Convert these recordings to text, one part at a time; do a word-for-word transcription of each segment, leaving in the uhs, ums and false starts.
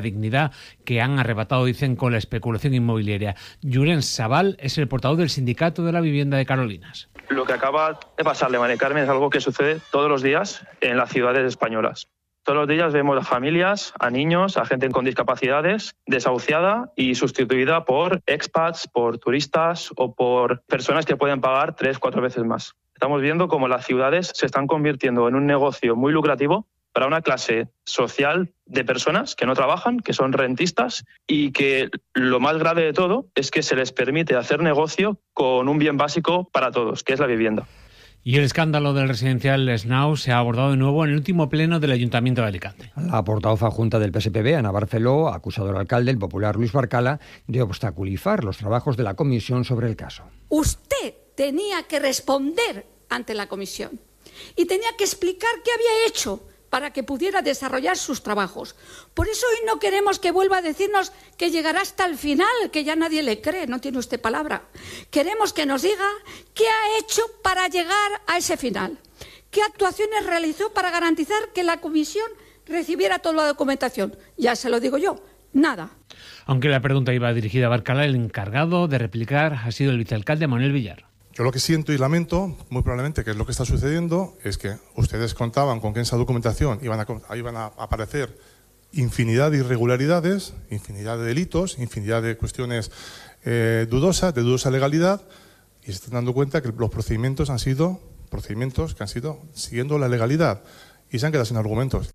dignidad que han arrebatado, dicen, con la especulación inmobiliaria. Llorenç Sabal es el portavoz del Sindicato de la Vivienda de Carolinas. Lo que acaba de pasarle, María Carmen, es algo que sucede todos los días en las ciudades españolas. Todos los días vemos a familias, a niños, a gente con discapacidades desahuciada y sustituida por expats, por turistas o por personas que pueden pagar tres, cuatro veces más. Estamos viendo cómo las ciudades se están convirtiendo en un negocio muy lucrativo para una clase social de personas que no trabajan, que son rentistas y que lo más grave de todo es que se les permite hacer negocio con un bien básico para todos, que es la vivienda. Y el escándalo del residencial Esnau se ha abordado de nuevo en el último pleno del Ayuntamiento de Alicante. La portavoz adjunta del P S P B, Ana Barceló, ha acusado al alcalde, el popular Luis Barcala, de obstaculizar los trabajos de la comisión sobre el caso. Usted tenía que responder ante la comisión y tenía que explicar qué había hecho para que pudiera desarrollar sus trabajos. Por eso hoy no queremos que vuelva a decirnos que llegará hasta el final, que ya nadie le cree, no tiene usted palabra. Queremos que nos diga qué ha hecho para llegar a ese final, qué actuaciones realizó para garantizar que la comisión recibiera toda la documentación. Ya se lo digo yo, nada. Aunque la pregunta iba dirigida a Barcala, el encargado de replicar ha sido el vicealcalde Manuel Villar. Yo lo que siento y lamento, muy probablemente, que es lo que está sucediendo, es que ustedes contaban con que en esa documentación iban a, iban a aparecer infinidad de irregularidades, infinidad de delitos, infinidad de cuestiones eh, dudosas, de dudosa legalidad, y se están dando cuenta que los procedimientos han sido procedimientos que han sido siguiendo la legalidad y se han quedado sin argumentos.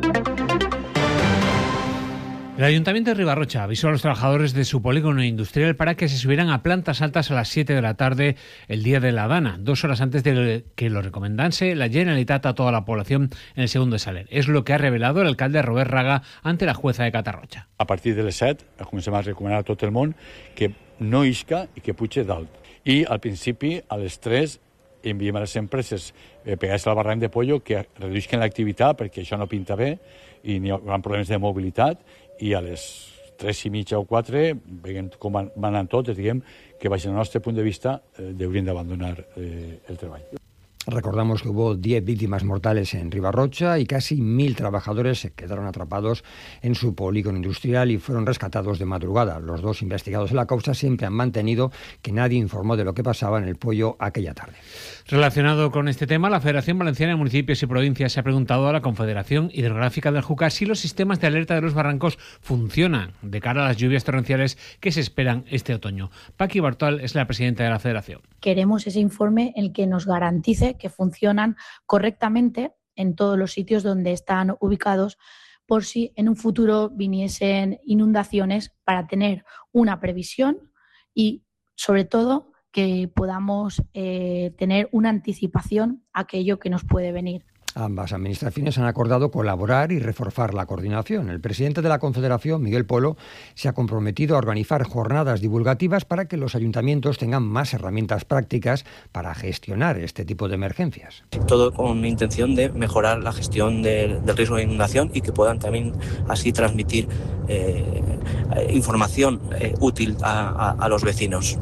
El Ayuntamiento de Ribarrocha avisó a los trabajadores de su polígono industrial para que se subieran a plantas altas a las siete de la tarde el día de la Dana, dos horas antes de que lo recomendase la Generalitat a toda la población en el segundo de Saler. Es lo que ha revelado el alcalde Robert Raga ante la jueza de Catarroja. A partir de les set comencem a recomanar a tot el món que no isca i que puge dalt. I al principi, a les tres, enviem a les empreses eh, pegades al barranc de Pollo que reduïsquen l'activitat perquè això no pinta bé i n'hi ha problemes de mobilitat, i a les tres i mitja o quatre, veient com van anant totes, diguem que, baix del nostre punt de vista, eh, haurien d'abandonar eh, el treball. Recordamos que hubo diez víctimas mortales en Ribarrocha y casi mil trabajadores se quedaron atrapados en su polígono industrial y fueron rescatados de madrugada. Los dos investigados en la causa siempre han mantenido que nadie informó de lo que pasaba en el Pollo aquella tarde. Relacionado con este tema, la Federación Valenciana de Municipios y Provincias se ha preguntado a la Confederación Hidrográfica del Júcar si los sistemas de alerta de los barrancos funcionan de cara a las lluvias torrenciales que se esperan este otoño. Paqui Bartol es la presidenta de la Federación. Queremos ese informe en el que nos garantice que funcionan correctamente en todos los sitios donde están ubicados, por si en un futuro viniesen inundaciones, para tener una previsión y, sobre todo, que podamos eh, tener una anticipación a aquello que nos puede venir. Ambas administraciones han acordado colaborar y reforzar la coordinación. El presidente de la Confederación, Miguel Polo, se ha comprometido a organizar jornadas divulgativas para que los ayuntamientos tengan más herramientas prácticas para gestionar este tipo de emergencias. Todo con intención de mejorar la gestión de, del riesgo de inundación y que puedan también así transmitir eh, información eh, útil a, a, a los vecinos.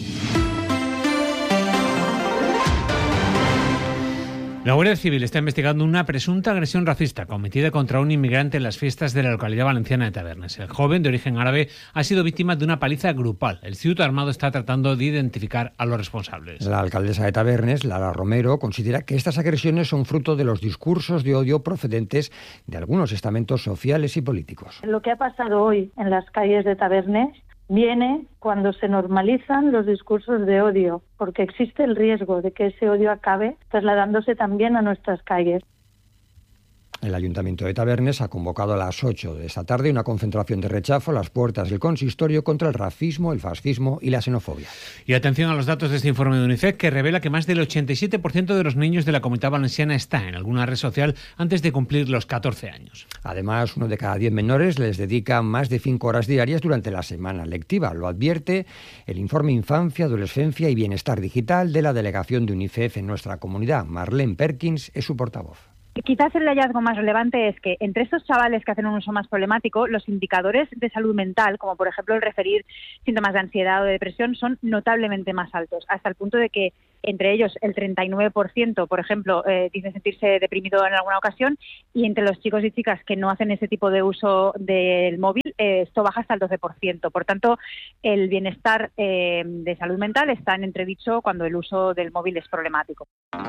La Guardia Civil está investigando una presunta agresión racista cometida contra un inmigrante en las fiestas de la localidad valenciana de Tabernes. El joven, de origen árabe, ha sido víctima de una paliza grupal. El Instituto Armado está tratando de identificar a los responsables. La alcaldesa de Tabernes, Lara Romero, considera que estas agresiones son fruto de los discursos de odio procedentes de algunos estamentos sociales y políticos. Lo que ha pasado hoy en las calles de Tabernes viene cuando se normalizan los discursos de odio, porque existe el riesgo de que ese odio acabe trasladándose también a nuestras calles. El Ayuntamiento de Tabernes ha convocado a las ocho de esta tarde una concentración de rechazo a las puertas del consistorio contra el racismo, el fascismo y la xenofobia. Y atención a los datos de este informe de UNICEF que revela que más del ochenta y siete por ciento de los niños de la Comunidad Valenciana está en alguna red social antes de cumplir los catorce años. Además, uno de cada diez menores les dedica más de cinco horas diarias durante la semana lectiva. Lo advierte el informe Infancia, Adolescencia y Bienestar Digital de la delegación de UNICEF en nuestra comunidad. Marlene Perkins es su portavoz. Quizás el hallazgo más relevante es que entre estos chavales que hacen un uso más problemático, los indicadores de salud mental, como por ejemplo el referir síntomas de ansiedad o de depresión, son notablemente más altos, hasta el punto de que entre ellos el treinta y nueve por ciento, por ejemplo, eh, dice sentirse deprimido en alguna ocasión, y entre los chicos y chicas que no hacen ese tipo de uso del móvil, eh, esto baja hasta el doce por ciento. Por tanto, el bienestar eh, de salud mental está en entredicho cuando el uso del móvil es problemático.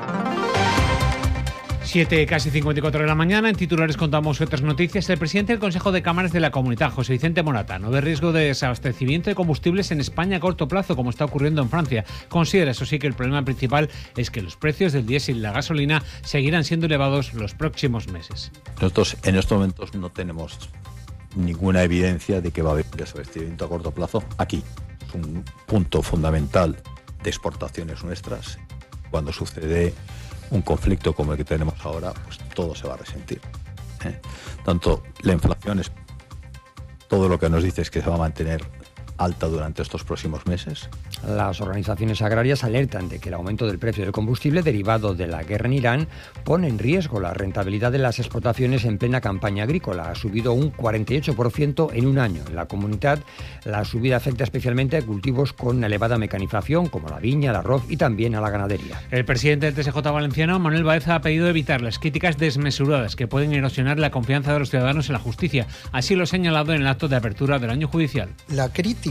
Siete, casi cincuenta y cuatro de la mañana. En titulares contamos otras noticias. El presidente del Consejo de Cámaras de la Comunidad, José Vicente Morata, no ve riesgo de desabastecimiento de combustibles en España a corto plazo, como está ocurriendo en Francia. Considera, eso sí, que el problema principal es que los precios del diésel y la gasolina seguirán siendo elevados los próximos meses. Nosotros en estos momentos no tenemos ninguna evidencia de que va a haber desabastecimiento a corto plazo aquí. Es un punto fundamental de exportaciones nuestras. Cuando sucede un conflicto como el que tenemos ahora, pues todo se va a resentir. ¿eh? Tanto la inflación es todo lo que nos dice es que se va a mantener alta durante estos próximos meses. Las organizaciones agrarias alertan de que el aumento del precio del combustible derivado de la guerra en Irán pone en riesgo la rentabilidad de las explotaciones en plena campaña agrícola. Ha subido un cuarenta y ocho por ciento en un año. En la comunidad, la subida afecta especialmente a cultivos con elevada mecanización, como la viña, el arroz y también a la ganadería. El presidente del T S J valenciano, Manuel Baeza, ha pedido evitar las críticas desmesuradas que pueden erosionar la confianza de los ciudadanos en la justicia. Así lo ha señalado en el acto de apertura del año judicial. La crítica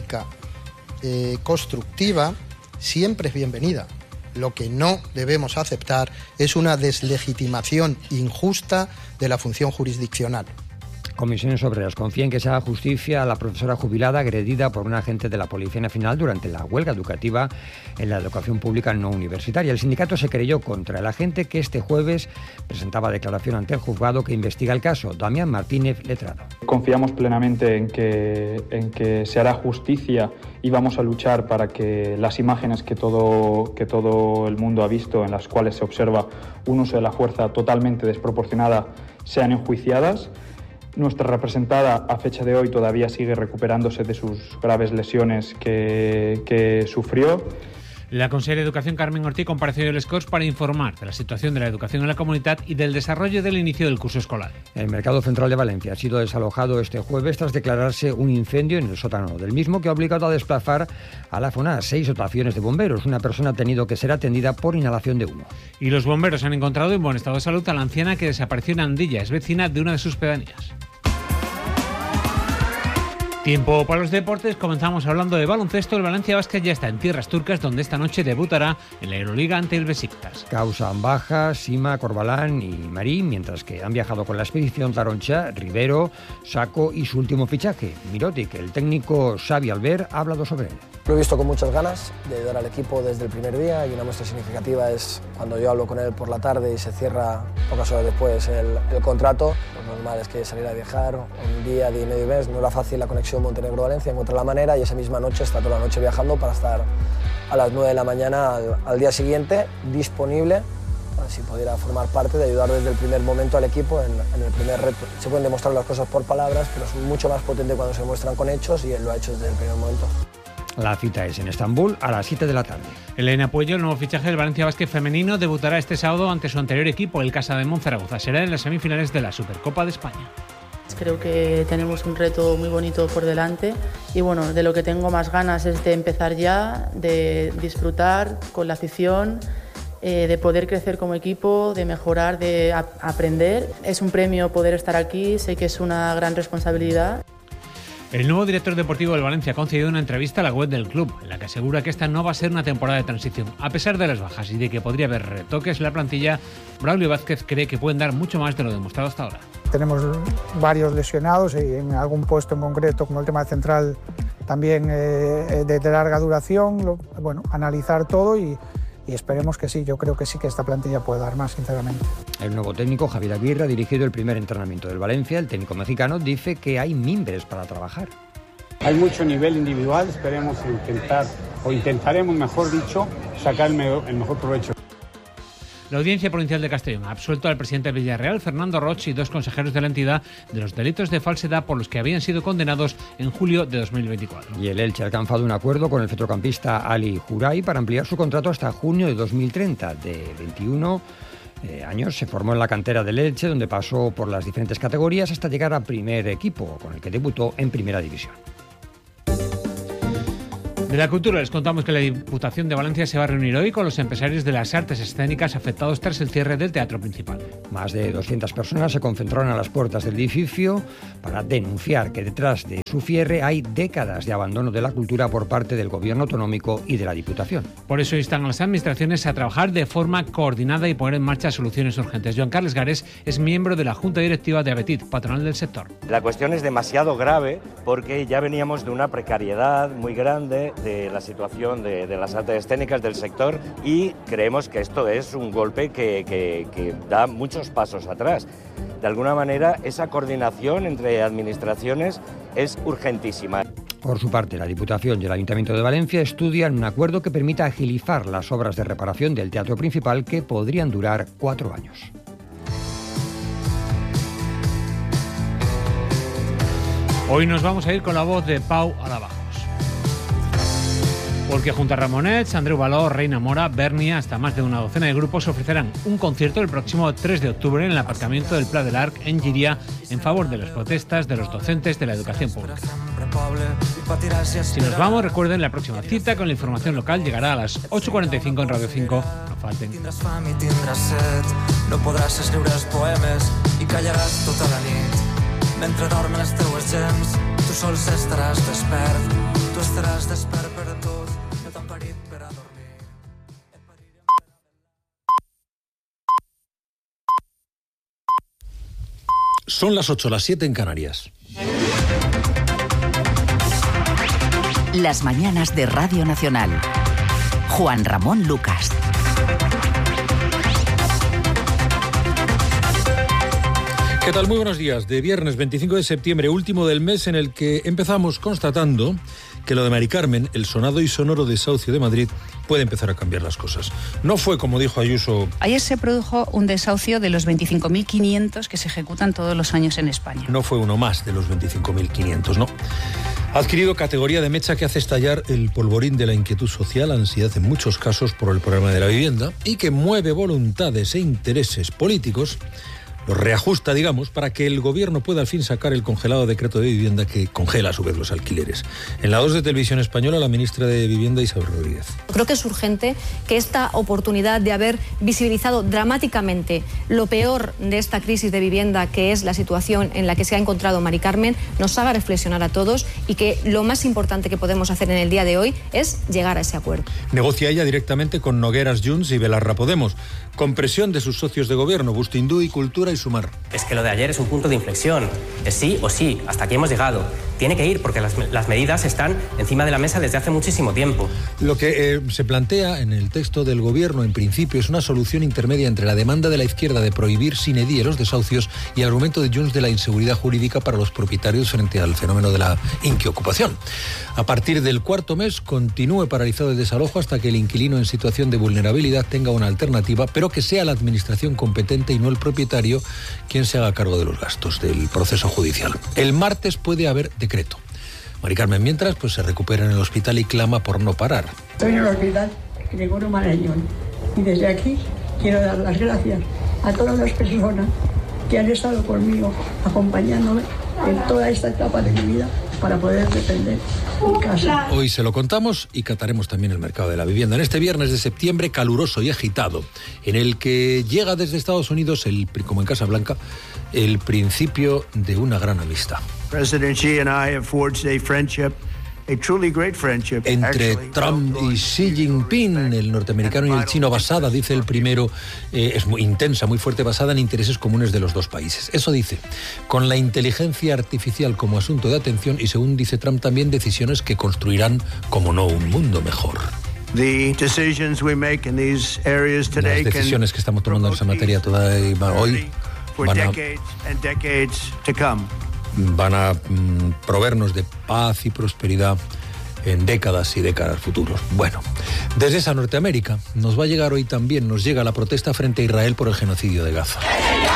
eh, constructiva siempre es bienvenida. Lo que no debemos aceptar es una deslegitimación injusta de la función jurisdiccional. Comisiones Obreras confían que se haga justicia a la profesora jubilada agredida por un agente de la Policía Nacional durante la huelga educativa en la educación pública no universitaria. El sindicato se querelló contra el agente, que este jueves presentaba declaración ante el juzgado que investiga el caso. Damián Martínez, letrado. Confiamos plenamente en que, en que se hará justicia y vamos a luchar para que las imágenes que todo, que todo el mundo ha visto, en las cuales se observa un uso de la fuerza totalmente desproporcionada, sean enjuiciadas. Nuestra representada, a fecha de hoy, todavía sigue recuperándose de sus graves lesiones que, que sufrió. La consejera de Educación, Carmen Ortiz, compareció en el Les Corts para informar de la situación de la educación en la comunidad y del desarrollo del inicio del curso escolar. El mercado central de Valencia ha sido desalojado este jueves tras declararse un incendio en el sótano del mismo que ha obligado a desplazar a la zona a seis dotaciones de bomberos. Una persona ha tenido que ser atendida por inhalación de humo. Y los bomberos han encontrado en buen estado de salud a la anciana que desapareció en Andilla. Es vecina de una de sus pedanías. Tiempo para los deportes. Comenzamos hablando de baloncesto. El Valencia Basket ya está en tierras turcas, donde esta noche debutará en la Euroliga ante el Besiktas. Causan bajas Sima, Corbalán y Marín, mientras que han viajado con la expedición Taroncha, Rivero, Saco y su último fichaje, Mirotic. El técnico Xavi Albert ha hablado sobre él. Lo he visto con muchas ganas de ayudar al equipo desde el primer día, y una muestra significativa es cuando yo hablo con él por la tarde y se cierra pocas horas después el, el contrato. Lo normal es que saliera a viajar un día, día y medio mes. No era fácil la conexión Montenegro-Valencia, encontrar la manera, y esa misma noche está toda la noche viajando para estar a las nueve de la mañana al, al día siguiente disponible, para si pudiera formar parte de ayudar desde el primer momento al equipo en, en el primer reto. Se pueden demostrar las cosas por palabras, pero es mucho más potente cuando se demuestran con hechos, y él lo ha hecho desde el primer momento. La cita es en Estambul a las siete de la tarde. Elena Puello, el nuevo fichaje del Valencia Basket femenino, debutará este sábado ante su anterior equipo, el Casa de Monzaragoza. Será en las semifinales de la Supercopa de España. Creo que tenemos un reto muy bonito por delante, y bueno, de lo que tengo más ganas es de empezar ya, de disfrutar con la afición, eh, de poder crecer como equipo, de mejorar, de a- aprender. Es un premio poder estar aquí, sé que es una gran responsabilidad. El nuevo director deportivo del Valencia ha concedido una entrevista a la web del club, en la que asegura que esta no va a ser una temporada de transición. A pesar de las bajas y de que podría haber retoques en la plantilla, Braulio Vázquez cree que pueden dar mucho más de lo demostrado hasta ahora. Tenemos varios lesionados, y en algún puesto en concreto, como el tema central, también eh, de, de larga duración. Lo, bueno, analizar todo y, y esperemos que sí. Yo creo que sí que esta plantilla puede dar más, sinceramente. El nuevo técnico, Javier Aguirre, ha dirigido el primer entrenamiento del Valencia. El técnico mexicano dice que hay mimbres para trabajar. Hay mucho nivel individual, esperemos intentar, o intentaremos, mejor dicho, sacar el mejor provecho. La Audiencia Provincial de Castellón ha absuelto al presidente de Villarreal, Fernando Roig, y dos consejeros de la entidad de los delitos de falsedad por los que habían sido condenados en julio de dos mil veinticuatro. Y el Elche ha alcanzado un acuerdo con el centrocampista Ali Juray para ampliar su contrato hasta junio de dos mil treinta, de veintiuno eh, años se formó en la cantera del Elche, donde pasó por las diferentes categorías hasta llegar a primer equipo, con el que debutó en Primera División. De la cultura les contamos que la Diputación de Valencia se va a reunir hoy con los empresarios de las artes escénicas afectados tras el cierre del Teatro Principal. Más de doscientas personas se concentraron a las puertas del edificio para denunciar que detrás de su cierre hay décadas de abandono de la cultura por parte del Gobierno autonómico y de la Diputación. Por eso instan a las administraciones a trabajar de forma coordinada y poner en marcha soluciones urgentes. Joan Carles Gares es miembro de la Junta Directiva de Abetit, patronal del sector. La cuestión es demasiado grave porque ya veníamos de una precariedad muy grande de la situación de, de las artes escénicas del sector y creemos que esto es un golpe que, que, que da muchos pasos atrás. De alguna manera, esa coordinación entre administraciones es urgentísima. Por su parte, la Diputación y el Ayuntamiento de Valencia estudian un acuerdo que permita agilizar las obras de reparación del Teatro Principal, que podrían durar cuatro años. Hoy nos vamos a ir con la voz de Pau Alabajos. Porque junto a Ramonets, Andreu Baló, Reina Mora, Bernia, hasta más de una docena de grupos ofrecerán un concierto el próximo tres de octubre en el aparcamiento del Pla del Arc en Llíria en favor de las protestas de los docentes de la educación pública. Si nos vamos, recuerden, la próxima cita con la información local llegará a las ocho cuarenta y cinco en Radio cinco. No falten. No podràs escriure els poemes i callaràs tota la nit. Mentre dormen les teues gens, tu sol estaràs despert. Tu estaràs despert per a tot. No t'han parit per a dormir. Son las ocho, las siete en Canarias. Las mañanas de Radio Nacional. Juan Ramón Lucas. ¿Qué tal? Muy buenos días. De viernes veinticinco de septiembre, último del mes, en el que empezamos constatando que lo de Mari Carmen, el sonado y sonoro desahucio de Madrid, puede empezar a cambiar las cosas. No fue, como dijo Ayuso... Ayer se produjo un desahucio de los veinticinco mil quinientos que se ejecutan todos los años en España. No fue uno más de los veinticinco mil quinientos, no. Ha adquirido categoría de mecha que hace estallar el polvorín de la inquietud social, ansiedad en muchos casos por el problema de la vivienda, y que mueve voluntades e intereses políticos, los reajusta, digamos, para que el gobierno pueda al fin sacar el congelado decreto de vivienda que congela a su vez los alquileres. En la dos de Televisión Española, la ministra de Vivienda, Isabel Rodríguez. Creo que es urgente que esta oportunidad de haber visibilizado dramáticamente lo peor de esta crisis de vivienda, que es la situación en la que se ha encontrado Mari Carmen, nos haga reflexionar a todos, y que lo más importante que podemos hacer en el día de hoy es llegar a ese acuerdo. Negocia ella directamente con Nogueras Junts y Belarra Podemos, con presión de sus socios de gobierno, Bustindu y Cultura y Sumar. Es que lo de ayer es un punto de inflexión. Es sí o sí, hasta aquí hemos llegado. Tiene que ir porque las, las medidas están encima de la mesa desde hace muchísimo tiempo. Lo que eh, se plantea en el texto del gobierno, en principio, es una solución intermedia entre la demanda de la izquierda de prohibir sin edie los desahucios y el argumento de Junts de la inseguridad jurídica para los propietarios frente al fenómeno de la inquiocupación. A partir del cuarto mes, continúe paralizado el desalojo hasta que el inquilino en situación de vulnerabilidad tenga una alternativa, pero que sea la administración competente y no el propietario quien se haga cargo de los gastos del proceso judicial. El martes puede haber decreto. Mari Carmen, mientras, pues se recupera en el hospital y clama por no parar. Estoy en el hospital Gregorio Marañón y desde aquí quiero dar las gracias a todas las personas que han estado conmigo, acompañándome en toda esta etapa de mi vida para poder defender mi casa. Hoy se lo contamos y cataremos también el mercado de la vivienda. En este viernes de septiembre caluroso y agitado, en el que llega desde Estados Unidos, el, como en Casa Blanca, el principio de una gran amistad. President Xi and I have forged a friendship. A truly great friendship. Entre Trump y Xi Jinping, el norteamericano y el chino, basada, dice el primero, eh, es muy intensa, muy fuerte, basada en intereses comunes de los dos países. Eso dice, con la inteligencia artificial como asunto de atención y, según dice Trump, también decisiones que construirán, como no, un mundo mejor. The decisions we make in these areas today Las decisiones que estamos tomando en esa materia toda hoy van a... van a mm, proveernos de paz y prosperidad en décadas y décadas futuros. Bueno, desde esa Norteamérica nos va a llegar hoy también, nos llega la protesta frente a Israel por el genocidio de Gaza.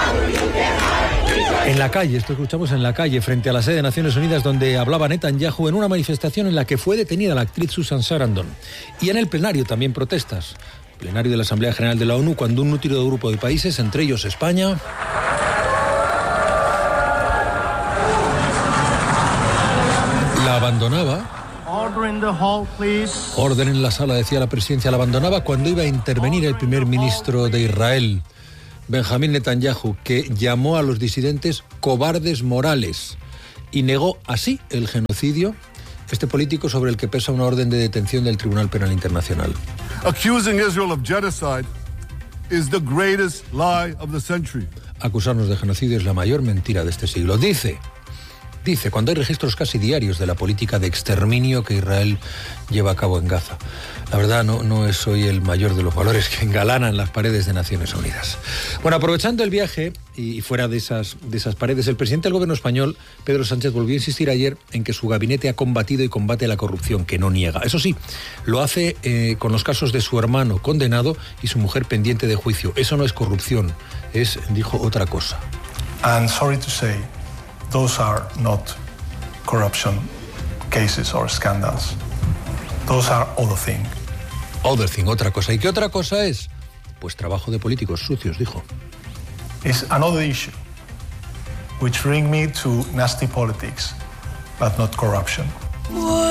En la calle, esto escuchamos en la calle, frente a la sede de Naciones Unidas, donde hablaba Netanyahu en una manifestación en la que fue detenida la actriz Susan Sarandon. Y en el plenario también protestas plenario de la Asamblea General de la ONU, cuando un nutrido grupo de países, entre ellos España, la abandonaba. Orden en la sala, decía la presidencia, la abandonaba cuando iba a intervenir el primer ministro de Israel, Benjamín Netanyahu, que llamó a los disidentes cobardes morales y negó así el genocidio, este político sobre el que pesa una orden de detención del Tribunal Penal Internacional. Accusing Israel of genocide is the greatest lie of the century. Acusarnos de genocidio es la mayor mentira de este siglo. Dice, dice, cuando hay registros casi diarios de la política de exterminio que Israel lleva a cabo en Gaza. La verdad, no, no es hoy el mayor de los valores que engalanan las paredes de Naciones Unidas. Bueno, aprovechando el viaje y fuera de esas, de esas paredes, el presidente del gobierno español, Pedro Sánchez, volvió a insistir ayer en que su gabinete ha combatido y combate la corrupción, que no niega. Eso sí, lo hace eh, con los casos de su hermano condenado y su mujer pendiente de juicio. Eso no es corrupción, es, dijo, otra cosa. And sorry to say, those are not corruption cases or scandals. Those are other thing. Other thing, otra cosa. ¿Y qué otra cosa es? Pues trabajo de políticos sucios, dijo. It's another issue, which bring me to nasty politics, but not corruption.